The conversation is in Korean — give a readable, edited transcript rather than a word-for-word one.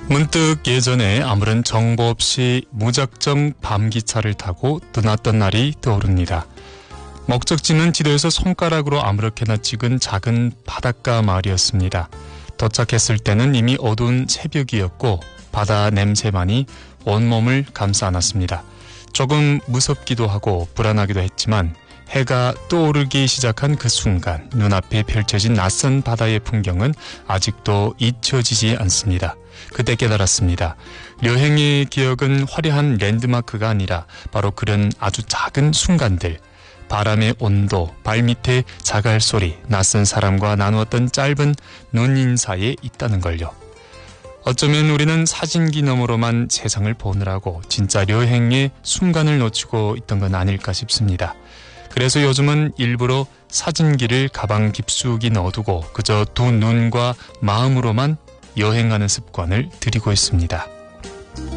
문득 예전에 아무런 정보 없이 무작정 밤기차를 타고 떠났던 날이 떠오릅니다. 목적지는 지도에서 손가락으로 아무렇게나 찍은 작은 바닷가 마을이었습니다. 도착했을 때는 이미 어두운 새벽이었고 바다 냄새만이 온몸을 감싸 안았습니다. 조금 무섭기도 하고 불안하기도 했지만 해가 떠오르기 시작한 그 순간 눈앞에 펼쳐진 낯선 바다의 풍경은 아직도 잊혀지지 않습니다. 그때 깨달았습니다. 여행의 기억은 화려한 랜드마크가 아니라 바로 그런 아주 작은 순간들, 바람의 온도, 발밑의 자갈 소리, 낯선 사람과 나누었던 짧은 눈인사에 있다는 걸요. 어쩌면 우리는 사진기 너머로만 세상을 보느라고 진짜 여행의 순간을 놓치고 있던 건 아닐까 싶습니다. 그래서 요즘은 일부러 사진기를 가방 깊숙이 넣어두고 그저 두 눈과 마음으로만 여행하는 습관을 들이고 있습니다.